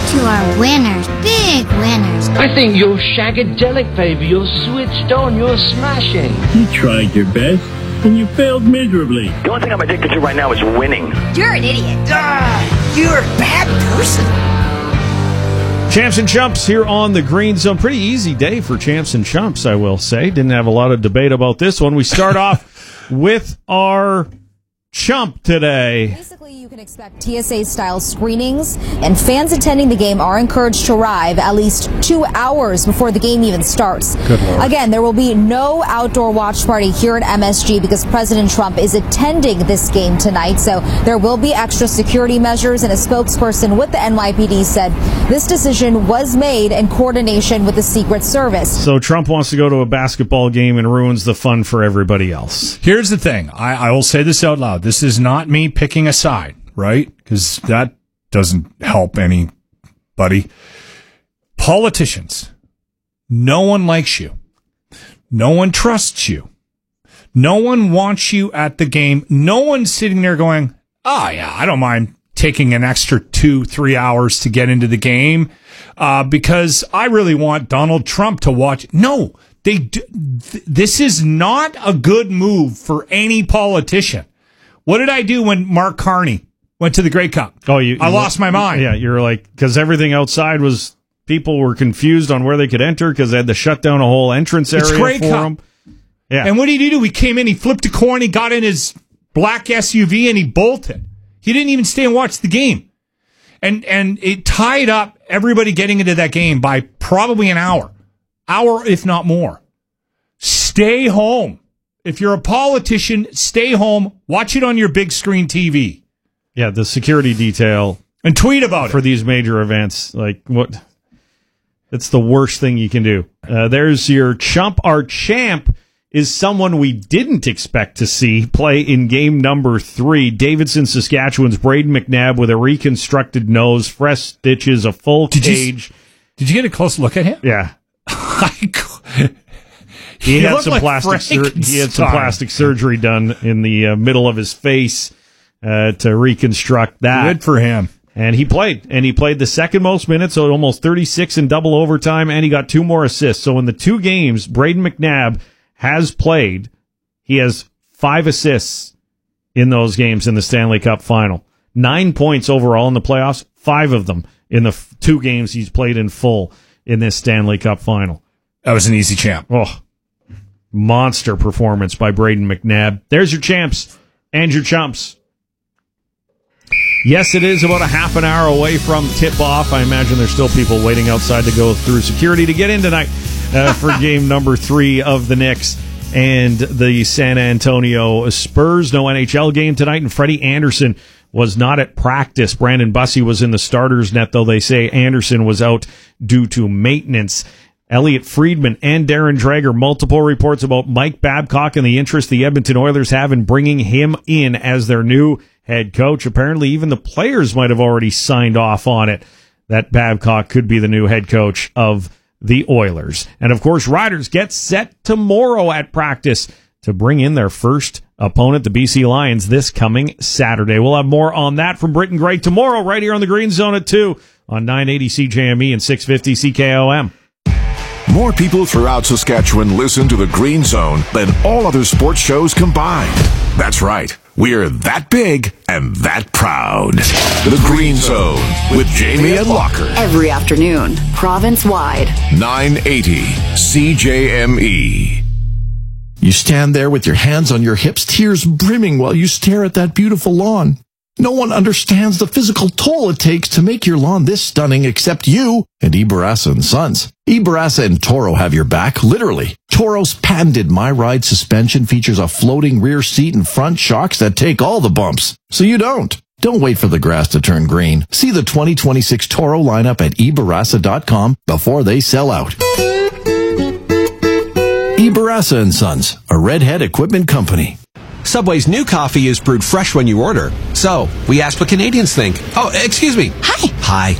two are winners, big winners. I think you're shagadelic, baby. You're switched on. You're smashing. You tried your best, and you failed miserably. The only thing I'm addicted to right now is winning. You're an idiot. You're a bad person. Champs and Chumps here on the Green Zone. Pretty easy day for Champs and Chumps, I will say. Didn't have a lot of debate about this one. We start off with our chump today. Basically, you can expect TSA-style screenings, and fans attending the game are encouraged to arrive at least 2 hours before the game even starts. Good Lord. Again, there will be no outdoor watch party here at MSG because President Trump is attending this game tonight, so there will be extra security measures, and a spokesperson with the NYPD said this decision was made in coordination with the Secret Service. So Trump wants to go to a basketball game and ruins the fun for everybody else. Here's the thing. I will say this out loud. This is not me picking a side, right? Because that doesn't help anybody. Politicians. No one likes you. No one trusts you. No one wants you at the game. No one's sitting there going, oh, yeah, I don't mind taking an extra 2-3 hours to get into the game because I really want Donald Trump to watch. No, this is not a good move for any politician. What did I do when Mark Carney went to the Grey Cup? I lost my mind. Yeah, you're like, because everything outside was, people were confused on where they could enter because they had to shut down a whole entrance area Grey for Cup. them. Yeah. And what did he do? He came in, he flipped a coin, he got in his black SUV, and he bolted. He didn't even stay and watch the game. And it tied up everybody getting into that game by probably an hour, if not more. Stay home. If you're a politician, stay home, watch it on your big screen TV. Yeah, the security detail. And tweet about it. For these major events. Like, what? It's the worst thing you can do. There's your chump. Our champ is someone we didn't expect to see play in game number 3. Davidson, Saskatchewan's Braden McNabb with a reconstructed nose, fresh stitches, a full cage. Did you get a close look at him? Yeah. He had some plastic surgery done in the middle of his face to reconstruct that. Good for him. And he played the second most minutes, so almost 36 in double overtime, and he got 2 more assists. So in the 2 games Braden McNabb has played, he has 5 assists in those games in the Stanley Cup final. 9 points overall in the playoffs, 5 of them in the 2 games he's played in full in this Stanley Cup final. That was an easy champ. Oh, monster performance by Braden McNabb. There's your champs and your chumps. Yes, it is about a half an hour away from tip-off. I imagine there's still people waiting outside to go through security to get in tonight for game number 3 of the Knicks and the San Antonio Spurs. No NHL game tonight, and Freddie Anderson was not at practice. Brandon Bussey was in the starters net, though they say Anderson was out due to maintenance. Elliot Friedman and Darren Dreger, multiple reports about Mike Babcock and the interest the Edmonton Oilers have in bringing him in as their new head coach. Apparently, even the players might have already signed off on it, that Babcock could be the new head coach of the Oilers. And, of course, Riders get set tomorrow at practice to bring in their first opponent, the BC Lions, this coming Saturday. We'll have more on that from Britton Gray tomorrow right here on the Green Zone at 2 on 980 CJME and 650 CKOM. More people throughout Saskatchewan listen to the Green Zone than all other sports shows combined. That's right. We're that big and that proud. The Green Zone with Jamie and Locker. Every afternoon, province-wide. 980 CJME. You stand there with your hands on your hips, tears brimming while you stare at that beautiful lawn. No one understands the physical toll it takes to make your lawn this stunning except you and Ibarasa & Sons. Ibarasa & Toro have your back, literally. Toro's patented My Ride suspension features a floating rear seat and front shocks that take all the bumps, so you don't. Don't wait for the grass to turn green. See the 2026 Toro lineup at Ibarasa.com before they sell out. Ibarasa & Sons, a Redhead equipment company. Subway's new coffee is brewed fresh when you order. So, we asked what Canadians think. Oh, excuse me. Hi. Hi.